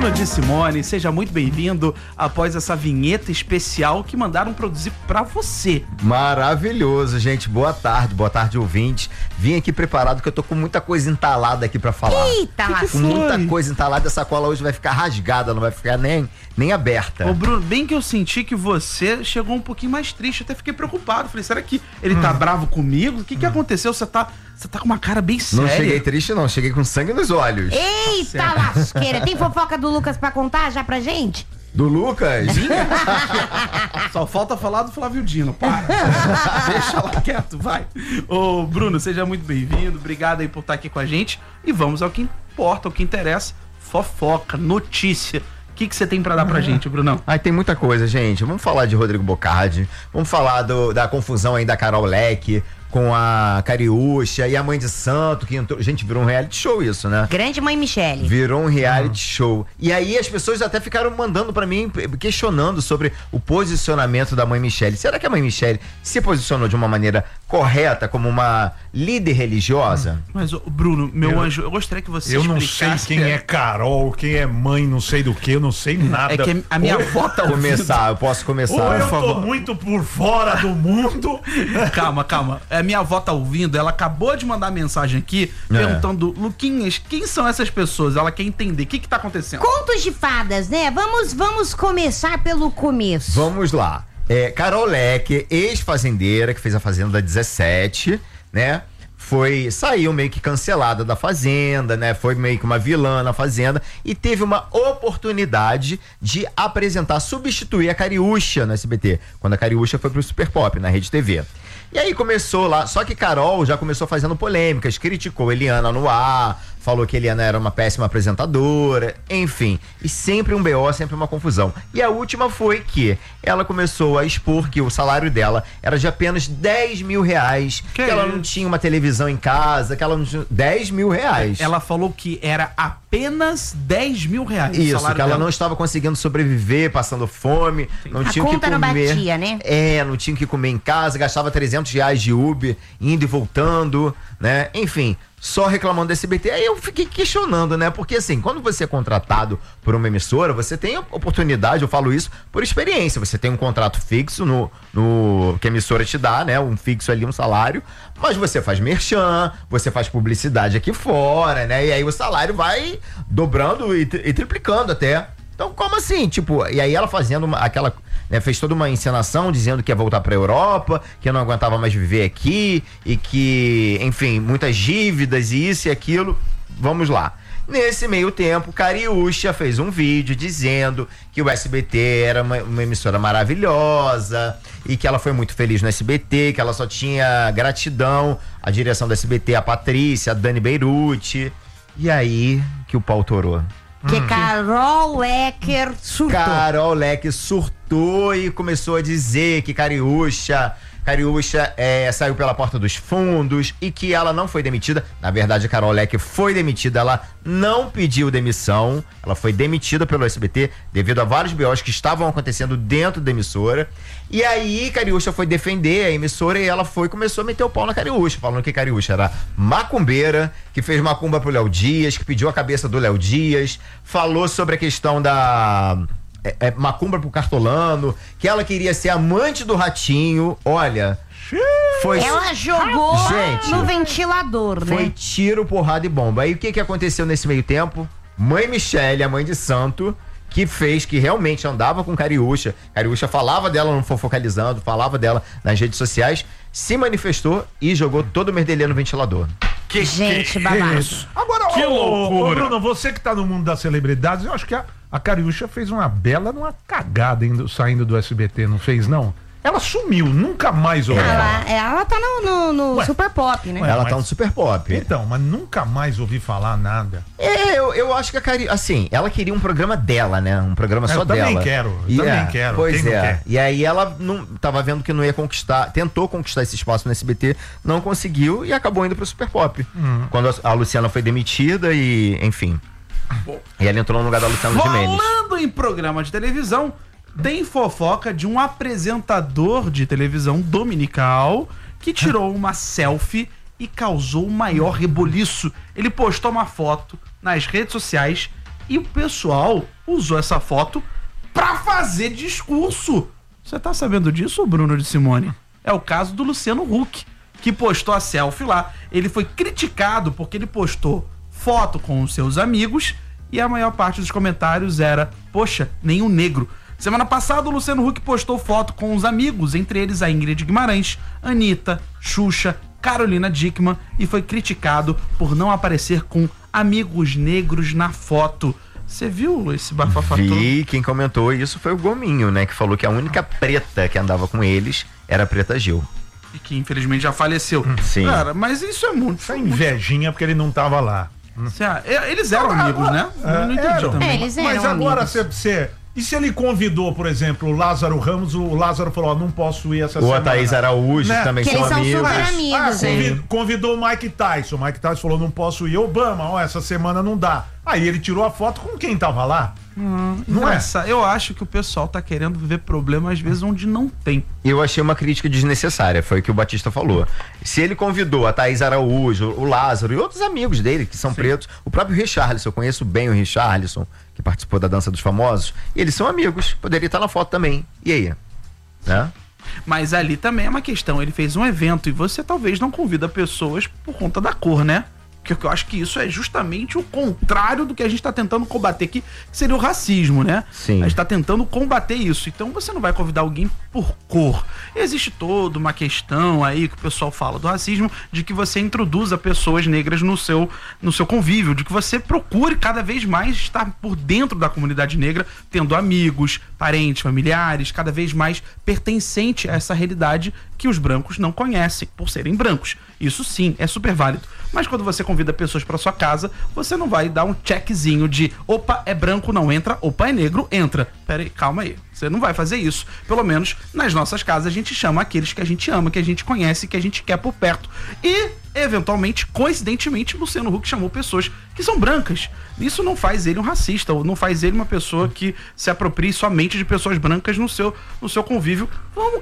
Bruno de Simone, seja muito bem-vindo após essa vinheta especial que mandaram produzir pra você. Maravilhoso, gente. Boa tarde, ouvintes. Vim aqui preparado que eu tô com muita coisa entalada aqui pra falar. Eita, com muita coisa entalada, a sacola hoje vai ficar rasgada, não vai ficar nem aberta. Ô Bruno, bem que eu senti que você chegou um pouquinho mais triste, até fiquei preocupado. Falei, será que ele tá bravo comigo? O que aconteceu? Você tá com uma cara bem séria. Não cheguei triste não, cheguei com sangue nos olhos. Eita, lasqueira. Tem fofoca do Lucas pra contar já pra gente? Do Lucas? Só falta falar do Flávio Dino, para. Deixa lá quieto, vai. Ô Bruno, seja muito bem-vindo, obrigado aí por estar aqui com a gente e vamos ao que importa, ao que interessa, fofoca, notícia. O que você tem pra dar pra gente, Brunão? Ai, tem muita coisa, gente. Vamos falar de Rodrigo Bocardi, vamos falar da confusão aí da Carol Leque com a Cariúcha e a Mãe de Santo, que entrou. Gente, virou um reality show isso, né? Grande Mãe Michele. Virou um reality show. E aí as pessoas até ficaram mandando pra mim, questionando sobre o posicionamento da Mãe Michele. Será que a Mãe Michele se posicionou de uma maneira correta, como uma líder religiosa? Mas, Bruno, meu anjo, eu gostaria que você Eu não sei quem é Carol, quem é mãe, não sei do que, eu não sei nada. É que a minha avó tá ouvindo. Eu posso começar. Ou eu tô muito por fora do mundo. Calma. A minha avó tá ouvindo, ela acabou de mandar mensagem aqui, perguntando, Luquinhas, quem são essas pessoas? Ela quer entender, o que tá acontecendo? Contos de fadas, né? Vamos começar pelo começo. Vamos lá. Carol Leque, ex-fazendeira, que fez a Fazenda 17, né? Saiu meio que cancelada da Fazenda, né? Foi meio que uma vilã na Fazenda e teve uma oportunidade de substituir a Cariúcha no SBT, quando a Cariúcha foi pro Super Pop, na Rede TV. E aí começou lá, só que Carol já começou fazendo polêmicas, criticou Eliana no ar, falou que Eliana era uma péssima apresentadora, enfim. E sempre um BO, sempre uma confusão. E a última foi que ela começou a expor que o salário dela era de apenas 10 mil reais, que ela não tinha uma televisão em casa, que ela não tinha 10 mil reais. Ela falou que era apenas 10 mil reais. Isso, que ela não estava conseguindo sobreviver, passando fome, não tinha o que comer. A conta não batia, né? Não tinha o que comer em casa, gastava 300 reais de Uber, indo e voltando, né? Enfim, só reclamando do SBT. Aí eu fiquei questionando, né? Porque assim, quando você é contratado por uma emissora, você tem a oportunidade, eu falo isso por experiência, você tem um contrato fixo que a emissora te dá, né? Um fixo ali, um salário, mas você faz merchan, você faz publicidade aqui fora, né? E aí o salário vai dobrando e triplicando até. Então, como assim? Tipo, e aí ela fazendo fez toda uma encenação dizendo que ia voltar pra Europa, que não aguentava mais viver aqui e que, enfim, muitas dívidas e isso e aquilo. Vamos lá. Nesse meio tempo, Cariúcha fez um vídeo dizendo que o SBT era uma emissora maravilhosa e que ela foi muito feliz no SBT, que ela só tinha gratidão à direção do SBT, a Patrícia, a Dani Beirute. E aí que o pau torou. Que Carol Leque surtou. Carol Leque surtou e começou a dizer que Cariúcha saiu pela porta dos fundos e que ela não foi demitida. Na verdade, a Carol Leque foi demitida, ela não pediu demissão, ela foi demitida pelo SBT devido a vários BOs que estavam acontecendo dentro da emissora. E aí, Cariúcha foi defender a emissora e ela começou a meter o pau na Cariúcha, falando que Cariúcha era macumbeira, que fez macumba pro Léo Dias, que pediu a cabeça do Léo Dias, falou sobre a questão da macumba pro Cartolano, que ela queria ser amante do Ratinho. Olha, ela jogou no ventilador, né? Foi tiro, porrada e bomba. Aí o que aconteceu nesse meio tempo? Mãe Michele, a Mãe de Santo, que realmente andava com Cariúcha falava dela no Fofocalizando, falava dela nas redes sociais, se manifestou e jogou todo o merdelê no ventilador. Gente, babado. Agora, que loucura. Bruno, você que tá no mundo das celebridades, eu acho que a Cariúcha fez uma cagada saindo do SBT, não fez, não? Ela sumiu, nunca mais ouvi falar. Ela tá no Super Pop, né? Ela tá no Super Pop. Então, mas nunca mais ouvi falar nada. Eu acho que a Cariúcha, assim, ela queria um programa dela, né? Um programa só dela. Eu também quero. Pois Quem não quer? E aí ela não tava vendo que não ia conquistar, tentou conquistar esse espaço no SBT, não conseguiu e acabou indo pro Super Pop. Quando a Luciana foi demitida e, enfim. E ela entrou no lugar da Luciana Gimenez. Falando em programa de televisão, tem fofoca de um apresentador de televisão dominical que tirou uma selfie e causou o maior reboliço. Ele postou uma foto nas redes sociais E o pessoal usou essa foto pra fazer discurso. Você tá sabendo disso, Bruno de Simone? É o caso do Luciano Huck, que postou a selfie lá. Ele foi criticado porque ele postou foto com os seus amigos e a maior parte dos comentários era: poxa, nenhum negro. Semana passada o Luciano Huck postou foto com os amigos, entre eles a Ingrid Guimarães, Anitta, Xuxa, Carolina Dickmann, e foi criticado por não aparecer com amigos negros na foto. Você viu esse bafafá todo? Vi, quem comentou isso foi o Gominho, né? Que falou que a única preta que andava com eles era a Preta Gil. E que infelizmente já faleceu. Sim. Cara, mas isso é muito... Essa invejinha porque ele não tava lá. Eles eram amigos, né? Eu não entendi também. Eles eram Mas agora amigos. você... E se ele convidou, por exemplo, o Lázaro Ramos, o Lázaro falou, ó, não posso ir essa Ou semana. a Thaís Araújo, Né? também Que são eles são amigos. super amigos, hein? Convidou o Mike Tyson. O Mike Tyson falou, não posso ir. Obama, ó, essa semana não dá. Aí ele tirou a foto com quem tava lá. Não é? Eu acho que o pessoal tá querendo ver problema às vezes onde não tem. Eu achei uma crítica desnecessária, foi o que o Batista falou. Se ele convidou a Thaís Araújo, o Lázaro e outros amigos dele que são pretos, o próprio Richarlison, eu conheço bem o Richarlison, que participou da Dança dos Famosos, e eles são amigos, poderia estar na foto também. E aí? Né? Mas ali também é uma questão, ele fez um evento e você talvez não convida pessoas por conta da cor, né? Porque eu acho que isso é justamente o contrário do que a gente tá tentando combater aqui, que seria o racismo, né? Sim. A gente tá tentando combater isso. Então você não vai convidar alguém por cor. Existe toda uma questão aí que o pessoal fala do racismo, de que você introduza pessoas negras no seu convívio, de que você procure cada vez mais estar por dentro da comunidade negra, tendo amigos, parentes, familiares, cada vez mais pertencente a essa realidade que os brancos não conhecem, por serem brancos. Isso sim, é super válido. Mas quando você convida pessoas para sua casa, você não vai dar um checkzinho de opa, é branco, não entra, opa, é negro, entra. Pera aí, calma aí. Você não vai fazer isso. Pelo menos nas nossas casas a gente chama aqueles que a gente ama, que a gente conhece, que a gente quer por perto. E, eventualmente, coincidentemente, Luciano Huck chamou pessoas que são brancas. Isso não faz ele um racista, ou não faz ele uma pessoa que se aproprie somente de pessoas brancas no seu convívio. Vamos,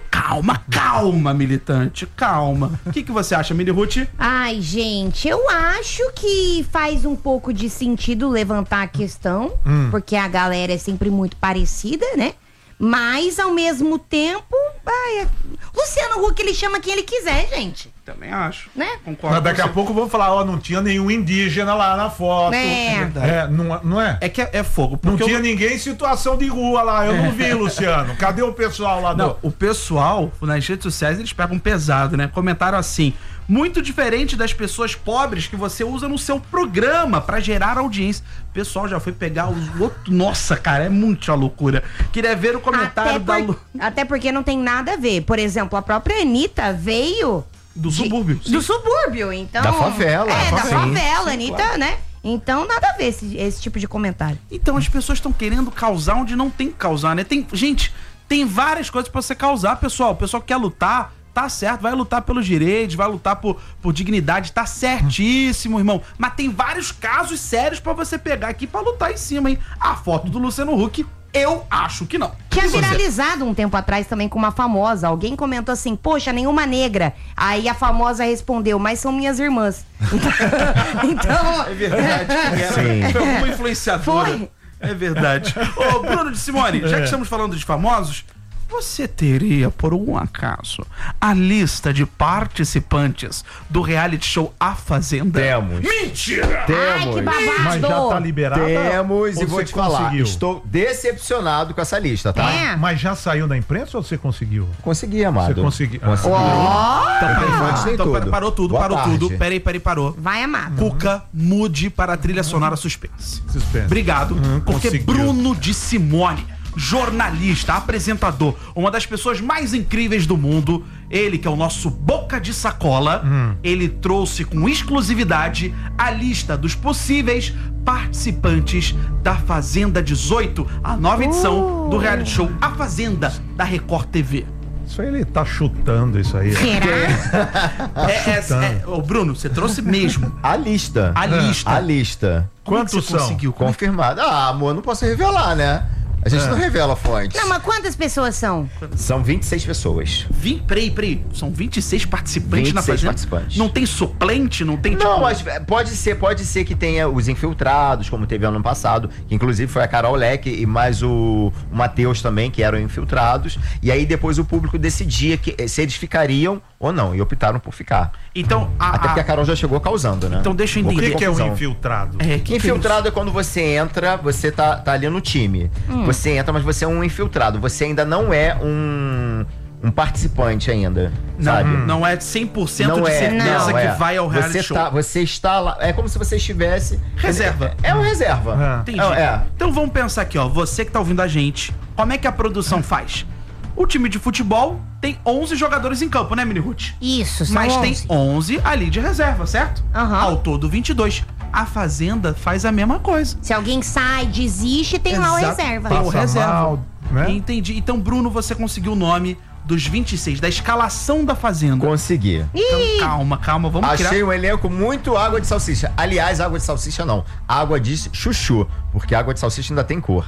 calma, militante, calma. O que você acha, Mili Ruth? Ai, gente, eu acho que faz um pouco de sentido levantar a questão, porque a galera é sempre muito parecida, né? Mas, ao mesmo tempo, Luciano Huck, ele chama quem ele quiser, gente. Também acho. Né? Concordo. Mas daqui a pouco vão falar, ó, não tinha nenhum indígena lá na foto. É. verdade. Não é? É que é fogo. Não Porque tinha ninguém em situação de rua lá, eu não vi, Luciano. Cadê o pessoal lá Não, o pessoal, nas redes sociais, eles pegam pesado, né? Comentaram assim: muito diferente das pessoas pobres que você usa no seu programa pra gerar audiência. O pessoal já foi pegar os outros. Nossa, cara, é muita loucura. Queria ver o comentário da Lu... Até porque não tem nada a ver. Por exemplo, a própria Anitta veio... do subúrbio. Do subúrbio, então... Da favela. Da Sim, favela, sim, Anitta, claro. né? Então, nada a ver esse tipo de comentário. Então as pessoas estão querendo causar onde não tem que causar, né? Gente, tem várias coisas pra você causar, pessoal. O pessoal que quer lutar, tá certo, vai lutar pelos direitos, vai lutar por dignidade, tá certíssimo, irmão. Mas tem vários casos sérios pra você pegar aqui pra lutar em cima, hein? A foto do Luciano Huck, eu acho que não. Tinha E você? viralizado um tempo atrás também com uma famosa. Alguém comentou assim, poxa, nenhuma negra. Aí a famosa respondeu, mas são minhas irmãs. Então... É verdade. Sim. Foi uma influenciadora. Foi. É verdade. Ô, Bruno de Simone, já que estamos falando de famosos, você teria, por um acaso, a lista de participantes do reality show A Fazenda? Temos. Mentira! Ai, que babado! Mas já tá liberado? Temos, e Ou vou você te falar, conseguiu? estou decepcionado com essa lista, tá? É. Mas já saiu da imprensa ou você conseguiu? Consegui, amado. Você conseguiu. Consegui. Então, tem tudo. parou tudo, Boa parou tarde. tudo. Peraí, parou. Vai, amado. Cuca, mude para a trilha sonora suspense. Suspense. Obrigado, porque conseguiu. Bruno de Simone, jornalista, apresentador, uma das pessoas mais incríveis do mundo, ele que é o nosso boca de sacola, ele trouxe com exclusividade a lista dos possíveis participantes da Fazenda 18, a nova edição do reality show A Fazenda da Record TV. Isso aí ele tá chutando isso aí. Será? Ô Bruno, você trouxe mesmo A lista. a lista. A lista. Como é que Quantos você são? conseguiu? Confirmado. Ah, amor, não posso revelar, né? A gente não revela fontes. Não, mas quantas pessoas são? São 26 pessoas. Peraí. São 26 participantes 26 na Fazenda? participantes. Não tem suplente? Não tem, Não, mas pode ser que tenha os infiltrados, como teve ano passado, que inclusive foi a Carol Leque e mais o Matheus também, que eram infiltrados. E aí depois o público decidia se eles ficariam ou não, e optaram por ficar. Então, Até porque a Carol já chegou causando, né? Então deixa eu O entender. que é um confusão. infiltrado? Infiltrado é quando você entra, você tá ali no time. Você entra, mas você é um infiltrado. Você ainda não é um participante ainda, sabe? Não é 100% Não de é, certeza não, que é. vai ao reality show. Você está lá. É como se você estivesse. Reserva. É um reserva. Entendi. É. Então vamos pensar aqui, ó. Você que tá ouvindo a gente, como é que a produção faz? O time de futebol tem 11 jogadores em campo, né, Mini Ruth? Isso, são Mas 11. tem 11 ali de reserva, certo? Aham. Ao todo, 22. A Fazenda faz a mesma coisa. Se alguém sai, desiste, tem lá o Exato. reserva. Tem o Passa reserva. mal, né? Entendi. Então, Bruno, você conseguiu o nome dos 26, da escalação da Fazenda. Consegui. Então, calma, vamos Achei criar. um elenco muito água de salsicha. Aliás, água de salsicha não. Água de chuchu. Porque água de salsicha ainda tem cor.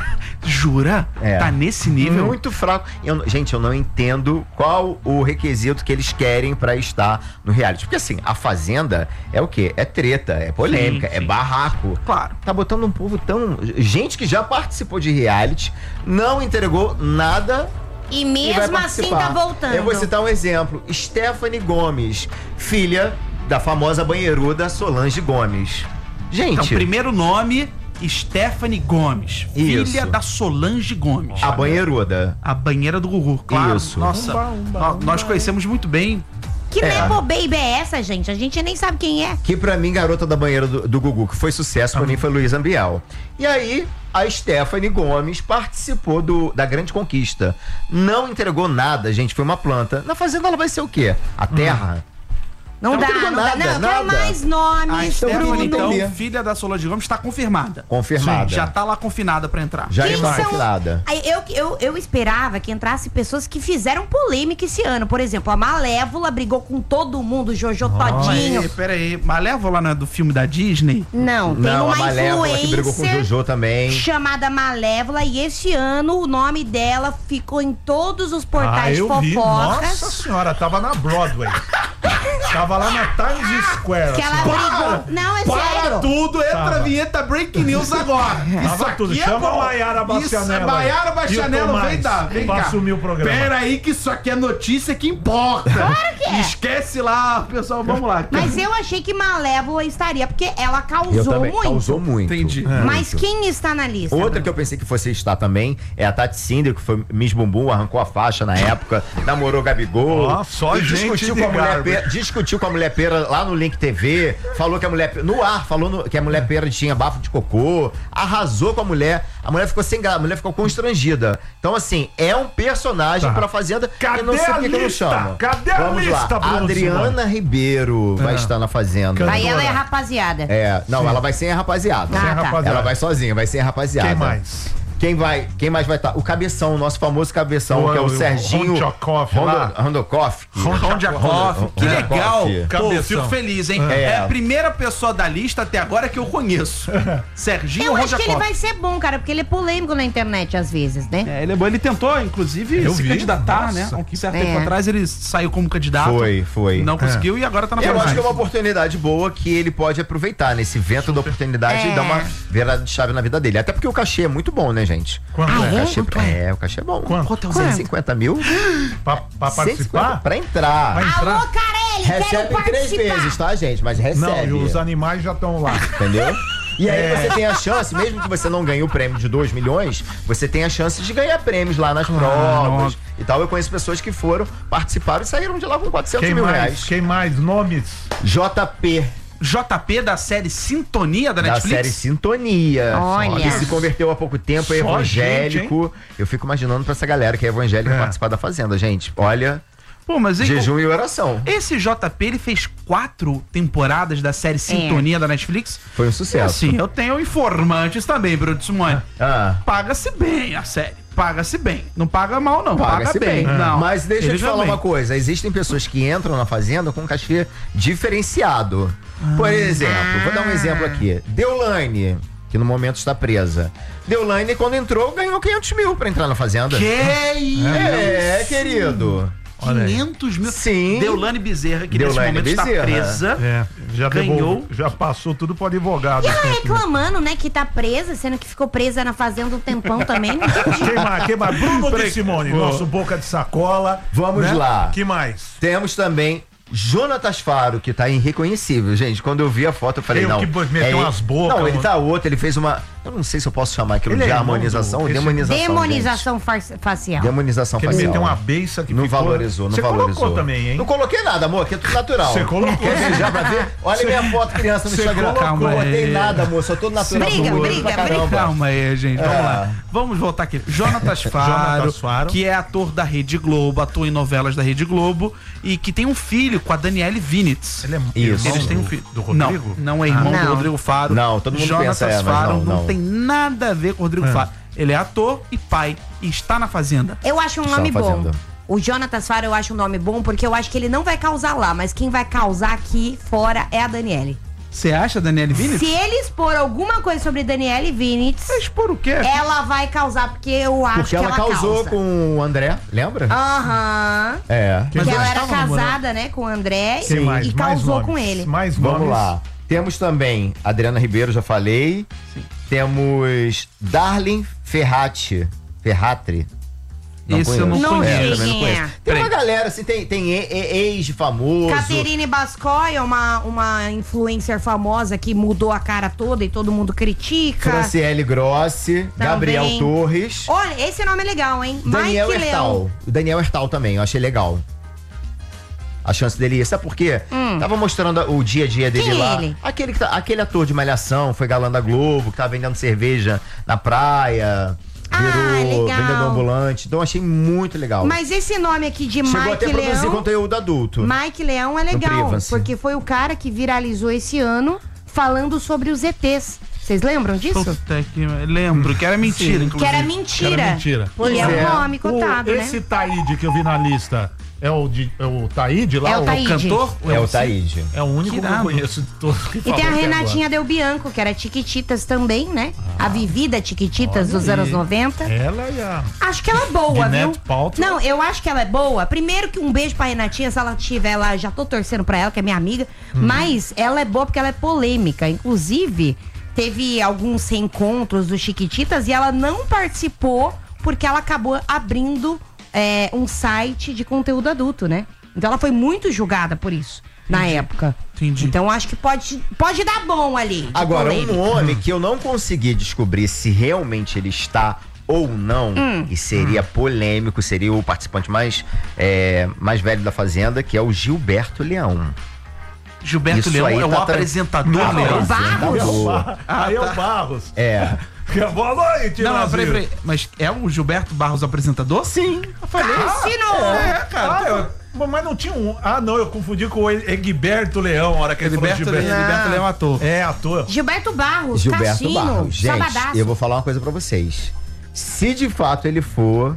Jura? É. Tá nesse nível? Muito fraco. Gente, eu não entendo qual o requisito que eles querem pra estar no reality. Porque assim, a Fazenda é o quê? É treta, é polêmica, Sim, é sim. barraco. Claro. Tá botando um povo tão... Gente que já participou de reality, não entregou nada E e vai mesmo assim participar. tá voltando. Eu vou citar um exemplo. Stephanie Gomes, filha da famosa banheiruda Solange Gomes. Gente... Então, primeiro nome, Stephanie Gomes. Isso. Filha da Solange Gomes. A banheiruda. A banheira do Gugu, claro. Isso. Nossa, nós conhecemos muito bem. Que Nepo Baby é essa, gente? A gente nem sabe quem é. Que pra mim, garota da banheira do Gugu, que foi sucesso, pra mim foi Luiz Ambiel. E aí, a Stephanie Gomes participou da Grande Conquista. Não entregou nada, gente, foi uma planta. Na Fazenda ela vai ser o quê? A terra? Não, Não dá, entregou não dá. nada, Não, eu quero nada. mais A nomes, Stephanie, Bruno. então, filha da Solange Gomes, está confirmada. Confirmada. Já tá lá confinada pra entrar. Já Quem está são- confirmada. Aí, eu esperava que entrasse pessoas que fizeram polêmica esse ano. Por exemplo, a Malévola brigou com todo mundo, Jojo Todinho. Peraí. Malévola não é do filme da Disney? Não, tem Não, a uma Malévola que brigou com o influencer Jojo também. chamada Malévola e esse ano o nome dela ficou em todos os portais eu vi. fofocas. Nossa senhora, tava na Broadway. Tava lá na Times Square. Que ela assim. brigou. Não, é sério. tudo, entra Tava. a vinheta Breaking News agora. Tava tudo. Chama a Maiara Bastianello aí. Maiara E o Bastianello, Tomás, vem pra cá. assumir o programa. Pera aí que isso aqui é notícia que importa. Claro que é. Esquece lá, pessoal, vamos lá. Mas eu achei que Malévola estaria, porque ela Eu causou também. muito. Causou muito. Entendi. Mas quem está na lista? Outra que eu pensei que fosse estar também é a Tati Cinder, que foi Miss Bumbum, arrancou a faixa na época, namorou Gabigol. Ó, só e gente discutiu de com a mulher garbo. pera, discutiu com a mulher pera lá no Link TV, falou que a mulher no ar, falou que a mulher pera tinha bafo de cocô, arrasou com a mulher ficou sem graça, a mulher ficou constrangida. Então assim, é um personagem Tá. pra Fazenda que Cadê eu não sei a por que que eu não lista? chamo. Cadê a Vamos lista, lá. Bruno Adriana Ribeiro vai estar na Fazenda. Aí ela é Cantora. rapaziada. Não, ela vai sem a rapaziada. Ah, tá. rapaziada. Ela vai sozinha, vai sem a rapaziada. Quem mais? Quem mais vai estar? O Cabeção, o nosso famoso Cabeção, que é o Serginho Rondkoff lá. Rondokoff. Rondjakov, que legal. Pô, Cabeção. fico feliz, hein? É. É a primeira pessoa da lista até agora que eu conheço. Serginho Eu acho que ele Rondjakov. vai ser bom, cara, porque ele é polêmico na internet às vezes, né? É, ele é bom. Ele tentou, inclusive, Eu se vi. candidatar, Nossa, né? Um certo É. tempo atrás ele saiu como candidato. Foi. Não conseguiu e agora tá na Eu acho que é uma Fazenda. oportunidade boa que ele pode aproveitar nesse vento da oportunidade É. e dar uma virada de chave na vida dele. Até porque o cachê é muito bom, né, gente? Quanto Ah, é? é? O cachê, Quanto é? o cachê é bom. Quanto? 150 mil? Pra 150 participar? pra entrar. Vai entrar? Alô, Carelli, quero Recebe 3 participar. vezes, tá, gente? Mas recebe. Não, e os animais já estão lá. Entendeu? E aí É. você tem a chance, mesmo que você não ganhe o prêmio de 2 milhões, você tem a chance de ganhar prêmios lá nas provas e tal. Eu conheço pessoas que foram, participaram e saíram de lá com 400 Quem mil mais? reais. Quem mais? Nomes? JP, JP da série Sintonia da da Netflix. série Sintonia. Olha. Que se converteu há pouco tempo, é Só evangélico. Eu fico imaginando pra essa galera que é evangélica É. participar da Fazenda, gente. Olha, Pô, mas jejum e oração. esse JP, ele fez 4 temporadas da série Sintonia da Netflix. Foi um E sucesso. assim, eu tenho informantes também, Bruno de Simone. Ah. Paga-se bem a série. Paga-se bem. Não paga mal, não. Paga Paga-se bem. bem. Não. Mas deixa eu Ele te ganha falar bem. uma coisa. Existem pessoas que entram na Fazenda com um cachê diferenciado. Por exemplo, vou dar um exemplo aqui. Deolane, que no momento está presa. Deolane, quando entrou, ganhou 500 mil pra entrar na Fazenda. Que isso? Querido. 500 mil. Sim. Deolane Bezerra, que Deolane nesse momento está Bezerra. presa. Já Ganhou. já passou tudo pro advogado. E ela reclamando, né, que tá presa, sendo que ficou presa na fazenda um tempão também. Não entendi. Quem mais? Bruno de Simone, nosso boca de sacola. Vamos lá. Que mais? Temos também Jonatas Faro, que tá irreconhecível, gente. Quando eu vi a foto, eu falei, não. Que meteu umas bocas. Não, ele tá outro, ele fez uma. Eu não sei se eu posso chamar aquilo Ele de é harmonização ou irmão do- demonização. Demonização facial. Demonização Que ele facial. meteu uma beiça que Não ficou... valorizou, não Você valorizou. colocou também, hein? Não coloquei nada, amor, aqui é tudo natural. Você colocou. Quer ver já pra ver? Olha minha foto, criança, no Você Instagram. colocou. Não botei Calma nada, amor, só tô natural. Briga, tô briga, pra caramba. Calma aí, gente. Vamos É. lá. Vamos voltar aqui. Jonatas Jonatas Faro. que é ator da Rede Globo, atua em novelas da Rede Globo e que tem um filho com a Daniele Vinitz. Ele é Isso. irmão Eles têm um do- filho. do Rodrigo? Não é irmão Não. do Rodrigo Faro. Não, todo mundo Jonatas pensa, mas Faro não. tem nada a ver com o Rodrigo Faro. Ele é ator e pai e está na Fazenda. Eu acho um Só nome bom. fazenda. O Jonatas Faro eu acho um nome bom porque eu acho que ele não vai causar lá, mas quem vai causar aqui fora é a Daniele. Você acha, Daniele Vinitz? Se ele expor alguma coisa sobre Daniele Vinitz, Vocês por o quê? ela vai causar, porque eu acho Porque que ela causou causa. com o André, lembra? Aham. É. Porque Mas ela eles era estavam namorando. casada, né, com o André Quem mais? e Mais causou nomes. com ele. Mais Vamos nomes. lá. Temos também Adriana Ribeiro, já falei. Temos Darlene Ferratri. Esse eu não Não conheço. sei também não quem conheço. é. Tem Peraí. uma galera, assim, tem ex de famoso. Caterine Bascoy é uma influencer famosa que mudou a cara toda e todo mundo critica. Franciele Grossi, Gabriel Torres. Olha, esse nome é legal, hein? Daniel Mike Leão. Hertal. O Daniel Hertal também, eu achei legal. A chance dele ir. Sabe por quê? Tava mostrando o dia a dia dele Quem é lá. ele? Aquele ator de Malhação, foi galã da Globo, que tava vendendo cerveja na praia. Virou legal. vendedor ambulante. Então eu achei muito legal. Mas esse nome aqui de Chegou até a Mike produzir Leão. conteúdo adulto. Mike Leão é legal, Privacy. porque foi o cara que viralizou esse ano falando sobre os ETs. Vocês lembram disso? Puta que... Lembro que era mentira, Que inclusive. era mentira. Era mentira. E é um nome cotado, Esse né? Taíde que eu vi na lista é o Taíde lá? É o Taíde. Cantor? É o Taíde. É o único que eu irado. conheço de todos que E falou tem a até Renatinha Del Bianco, que era Tiquititas também, né? A vivida Tiquititas Olha dos aí. anos 90. Ela e a... Acho que ela é boa, Gwyneth viu? Paltrow. Não, eu acho que ela é boa. Primeiro que um beijo pra Renatinha, se ela tiver lá, já tô torcendo pra ela, que é minha amiga. Mas ela é boa porque ela é polêmica. Inclusive, teve alguns reencontros do Chiquititas e ela não participou porque ela acabou abrindo um site de conteúdo adulto, né? Então ela foi muito julgada por isso, na época. Entendi. Então acho que pode dar bom ali. de Agora, polêmica. um nome que eu não consegui descobrir se realmente ele está ou não, e seria polêmico, seria o participante mais velho da Fazenda, que é o Gilberto Leão. Gilberto Isso Leão aí é o tá apresentador Não, Leão. Barros? Aí é o Barros. É. Boa noite, Não, Brasil. peraí. Mas é o Gilberto Barros apresentador? Sim. Eu falei. Cassino! Cara. Mas não tinha um... Ah, não, eu confundi com o Egberto Leão, a hora que ele falou Gilberto Leão é ator. É, ator. Gilberto Barros, Gilberto Cassino, Barros. Gente, Sabadaço. eu vou falar uma coisa pra vocês. Se de fato ele for,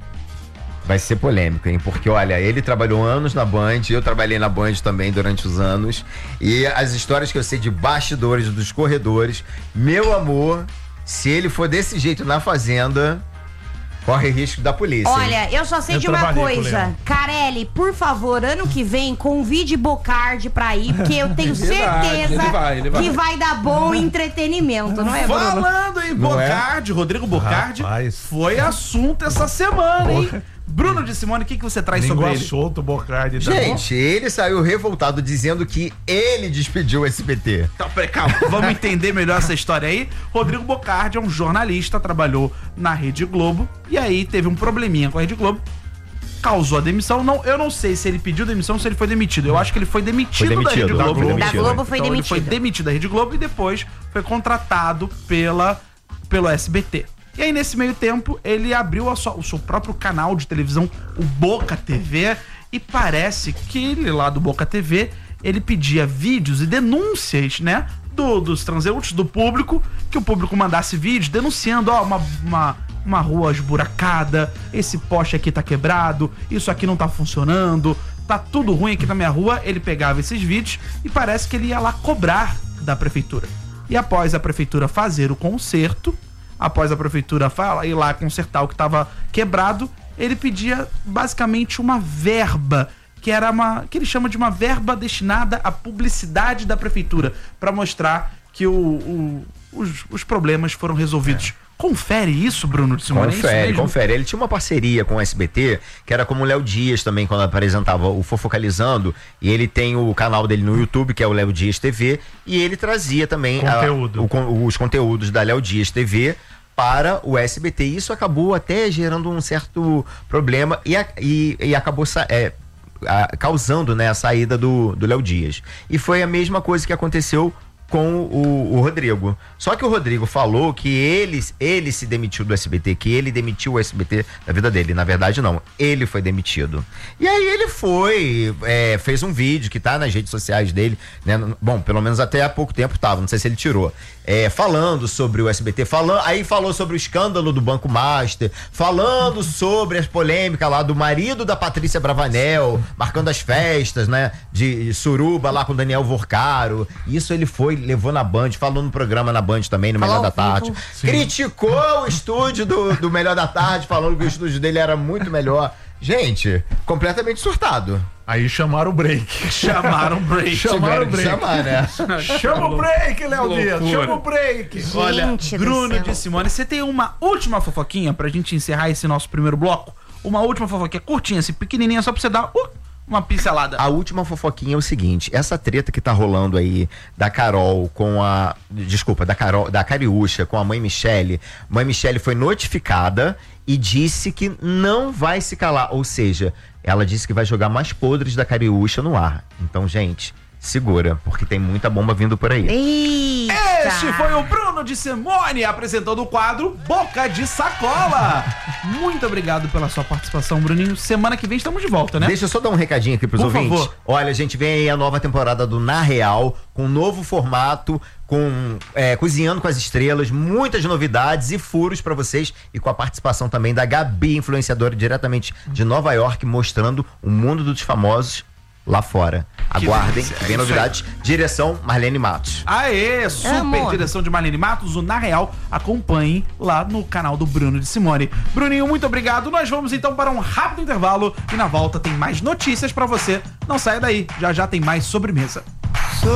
vai ser polêmico, hein? Porque, olha, ele trabalhou anos na Band, eu trabalhei na Band também durante os anos. E as histórias que eu sei de bastidores, dos corredores, meu amor, se ele for desse jeito na Fazenda, corre risco da polícia. hein? Olha, eu só sei Eu de uma trabalhei com o coisa. Leão. Carelli, por favor, ano que vem, convide Bocardi pra ir, porque eu tenho Verdade, certeza ele vai. que vai dar bom entretenimento, não é, Bruno? Falando em Não é? Bocardi, Rodrigo Bocardi, Rapaz. foi assunto essa semana, hein? Bruno de Simone, o que você traz sobre Língua ele? solto, Bocardi. tá bom? Gente, ele saiu revoltado dizendo que ele despediu o SBT. Então, peraí, calma, vamos entender melhor essa história aí. Rodrigo Bocardi é um jornalista, trabalhou na Rede Globo e aí teve um probleminha com a Rede Globo, causou a demissão. Não, eu não sei se ele pediu demissão ou se ele foi demitido. Eu acho que ele foi demitido, da Rede da Globo. Globo. Da Globo foi Então, demitido. Ele foi demitido da Rede Globo e depois foi contratado pelo SBT. E aí, nesse meio tempo, ele abriu o seu próprio canal de televisão, o Boca TV, e parece que ele lá do Boca TV, ele pedia vídeos e denúncias, né, dos transeuntes, do público, que o público mandasse vídeos denunciando, ó, uma rua esburacada, esse poste aqui tá quebrado, isso aqui não tá funcionando, tá tudo ruim aqui na minha rua. Ele pegava esses vídeos e parece que ele ia lá cobrar da prefeitura. E após a prefeitura fazer o conserto, após a prefeitura ir lá consertar o que estava quebrado, ele pedia basicamente uma verba, que ele chama de uma verba destinada à publicidade da prefeitura, para mostrar que os problemas foram resolvidos. Confere isso, Bruno de Simone? Confere. Ele tinha uma parceria com o SBT, que era como o Léo Dias também, quando apresentava o Fofocalizando, e ele tem o canal dele no YouTube, que é o Léo Dias TV, e ele trazia também os conteúdos da Léo Dias TV para o SBT. E isso acabou até gerando um certo problema e acabou causando, né, a saída do Léo Dias. E foi a mesma coisa que aconteceu com o Rodrigo. Só que o Rodrigo falou que ele se demitiu do SBT, que ele demitiu o SBT da vida dele. Na verdade, não. Ele foi demitido. E aí ele fez um vídeo que tá nas redes sociais dele, né? Bom, pelo menos até há pouco tempo tava, não sei se ele tirou. Falando sobre o SBT, aí falou sobre o escândalo do Banco Master, falando sobre as polêmicas lá do marido da Patrícia Bravanel, marcando as festas, né, de suruba lá com o Daniel Vorcaro. Isso ele levou na Band, falou no programa na Band também, no Melhor da Tarde. Criticou o estúdio do Melhor da Tarde, falando que o estúdio dele era muito melhor. Gente, completamente surtado. Aí chamaram o break. Chamaram o break. Chama o break, Léo Dias. Chama o break. Gente, olha, Bruno de Simone, você tem uma última fofoquinha pra gente encerrar esse nosso primeiro bloco? Uma última fofoquinha curtinha, assim, pequenininha, só pra você dar uma pincelada. A última fofoquinha é o seguinte: essa treta que tá rolando aí da Carol com da Cariúcha com a mãe Michele. Mãe Michele foi notificada e disse que não vai se calar. Ou seja, ela disse que vai jogar mais podres da Cariúcha no ar. Então, gente, segura, porque tem muita bomba vindo por aí. Eita. Este foi o Bruno de Simone apresentando o quadro Boca de Sacola. Muito obrigado pela sua participação, Bruninho. Semana que vem estamos de volta, né? Deixa eu só dar um recadinho aqui pros ouvintes. Favor. Olha, a gente vem aí a nova temporada do Na Real, com um novo formato, com Cozinhando com as Estrelas, muitas novidades e furos pra vocês, e com a participação também da Gabi, influenciadora diretamente de Nova York, mostrando o mundo dos famosos lá fora. Aguardem, vem novidades. Direção Marlene Matos. Aê, super direção de Marlene Matos, o Na Real. Acompanhem lá no canal do Bruno de Simone. Bruninho, muito obrigado. Nós vamos então para um rápido intervalo e na volta tem mais notícias pra você. Não saia daí, já tem mais sobremesa.